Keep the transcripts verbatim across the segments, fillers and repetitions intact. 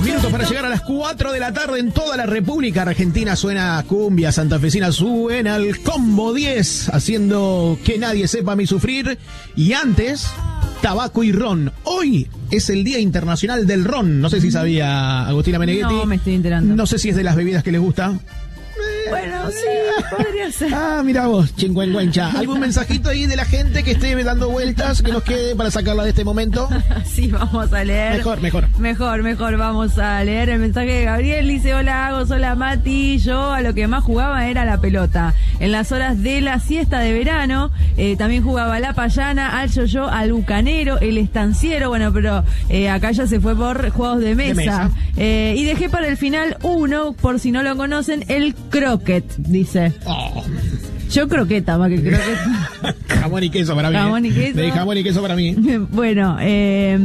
Minutos para llegar a las cuatro de la tarde en toda la República Argentina. Suena cumbia santafesina, suena el Combo diez, haciendo que nadie sepa mi sufrir. Y antes, tabaco y ron. Hoy es el Día Internacional del Ron. No sé si sabía Agustina Meneghetti. No, me estoy enterando. No sé si es de las bebidas que les gusta. Bueno, sí, podría ser. Ah, mira vos, chingüengüencha. ¿Algún mensajito ahí de la gente que esté dando vueltas, que nos quede para sacarla de este momento? Sí, vamos a leer. Mejor, mejor. Mejor, mejor, vamos a leer el mensaje de Gabriel. Dice, hola Agos, hola Mati. Yo a lo que más jugaba era la pelota. En las horas de la siesta de verano, eh, también jugaba la payana, al yo-yo, al bucanero, el estanciero. Bueno, pero eh, acá ya se fue por juegos de mesa. De mesa. Eh, y dejé para el final uno, por si no lo conocen, el croquet, dice. Oh. Yo croqueta, más que croqueta. Jamón y queso para mí. Jamón y queso. De jamón y queso para mí. Bueno, eh,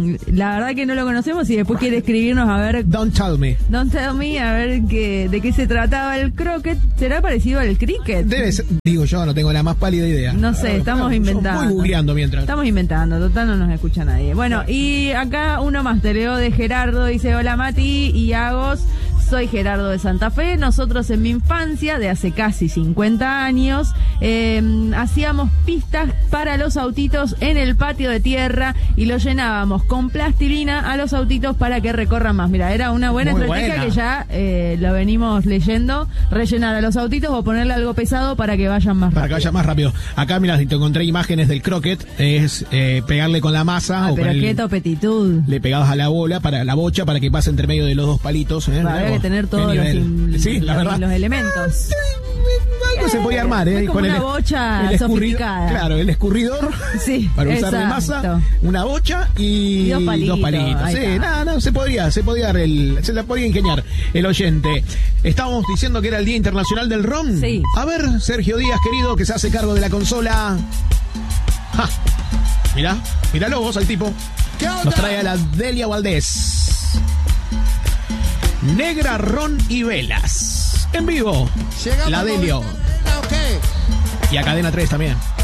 la verdad que no lo conocemos y después quiere escribirnos a ver... Don't tell me. Don't tell me, a ver que, de qué se trataba el croquet. ¿Será parecido al cricket? Debe ser, digo yo, no tengo la más pálida idea. No sé, estamos Yo inventando. voy googleando mientras. Estamos inventando, total no nos escucha nadie. Bueno, y acá uno más, te leo de Gerardo, dice, hola Mati y Agos. Soy Gerardo de Santa Fe. Nosotros en mi infancia, de hace casi cincuenta años, eh, hacíamos pistas para los autitos en el patio de tierra y lo llenábamos con plastilina a los autitos para que recorran más. Mira, era una buena Muy estrategia buena. que ya eh, lo venimos leyendo, rellenar a los autitos o ponerle algo pesado para que vayan más Para que rápido. vaya más rápido. Acá, mira, si te encontré imágenes del croquet, es eh, pegarle con la masa Ay, o pero con el, qué topetitud. le pegabas a la bola, para la bocha, para que pase entre medio de los dos palitos. ¿eh? Va, había que tener todos Qué los, nivel. in- Sí, la los, verdad. los elementos. Algo se podía armar, ¿eh? Es como una bocha el escurri- sofisticada. Claro, el escurridor Sí, para usar de exacto. masa, una bocha y, Y dos palitos, ahí Sí, está. nada, no, se podría, se podía dar el, se la podía ingeniar el oyente. Estábamos diciendo que era el Día Internacional del Ron. Sí. A ver, Sergio Díaz, querido, que se hace cargo de la consola. Ja. Mirá, míralo vos al tipo. Nos trae a la Delia Valdés. Negra, ron y velas. En vivo. La Delio. Y a Cadena tres también.